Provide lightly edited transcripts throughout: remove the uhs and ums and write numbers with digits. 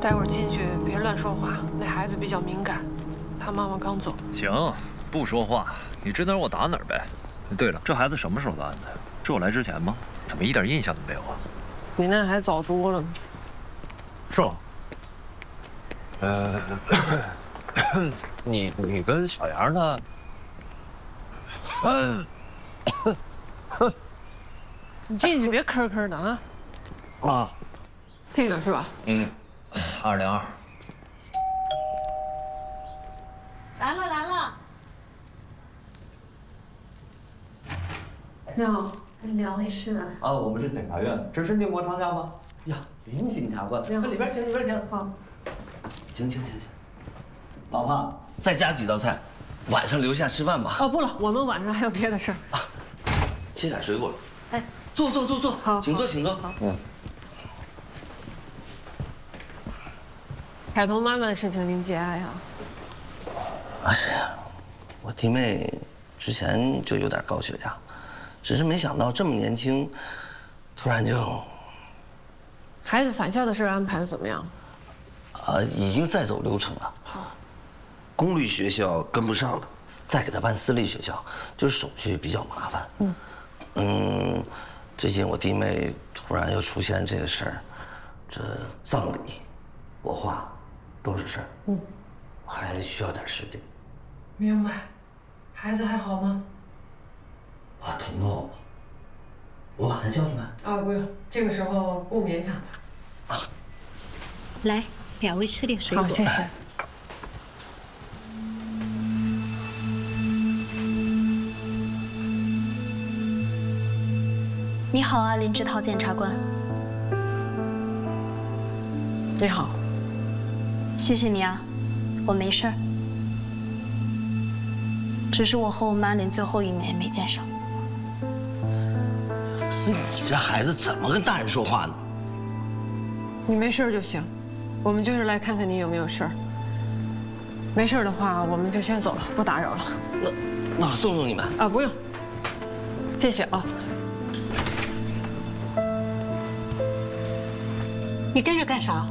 待会儿进去别乱说话，那孩子比较敏感，他妈妈刚走。 行，不说话，你指哪儿我打哪儿呗。对了，这孩子什么时候来的呀？是我来之前吗？怎么一点印象都没有啊？ 你那还早多了呢。 是吗？你跟小杨呢？ 你进去别吭吭的啊。 啊， 这个是吧 202。 来了来了。 你好，跟两位是的。 啊，我们是检察院，这是宁国昌家吗？ 呀，林警察官， 里边请，里边请。 好， 请。老婆，再加几道菜，晚上留下吃饭吧。 哦，不了，我们晚上还有别的事儿。 切点水果。 哎， 坐， 好， 请坐。 好。凯彤妈妈的事情您节哀呀。 哎呀，我弟妹之前就有点高血压，只是没想到这么年轻，突然就…… 孩子返校的事安排的怎么样？ 已经在走流程了。 好。 公立学校跟不上了，再给他办私立学校，就是手续比较麻烦。最近我弟妹突然又出现这个事儿，这葬礼、火化都是事儿。还需要点时间。 明白。孩子还好吗？ 彤彤，我把他叫出来。 不用，这个时候不勉强他。 来，两位吃点水果。 好，谢谢。 你好啊，林志涛检察官。 你好。 谢谢你啊，我没事儿，只是我和我妈连最后一面也没见上。 你这孩子怎么跟大人说话呢？ 你没事就行，我们就是来看看你有没有事儿。没事的话，我们就先走了，不打扰了。 那我送你们。 不用，谢谢啊。 你跟着干啥？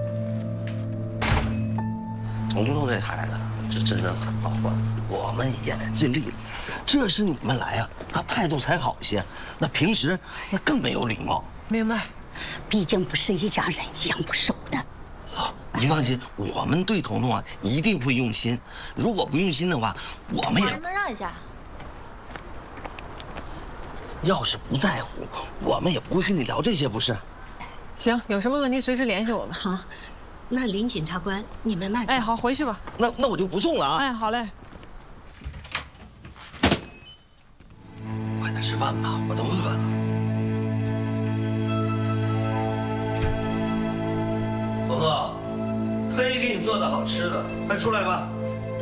彤彤这孩子，这真的很好管，我们也尽力了。这是你们来啊，他态度才好些。那平时那更没有礼貌。 明白。 毕竟不是一家人，养不熟的。 你放心，我们对彤彤啊一定会用心。如果不用心的话，我们也…… 能不能让一下？ 要是不在乎，我们也不会跟你聊这些，不是？ 行，有什么问题随时联系我们。 好，那林检察官，你们慢走。 好，回去吧。 那我就不送了啊。 好嘞。 快点吃饭吧，我都饿了。彤彤，特意给你做的好吃的，快出来吧。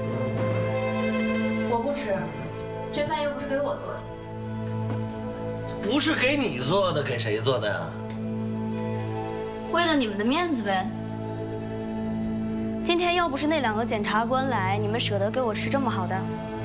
我不吃，这饭又不是给我做的。 不是给你做的，给谁做的呀？ 为了你们的面子呗。今天要不是那2个检察官来，你们舍得给我吃这么好的？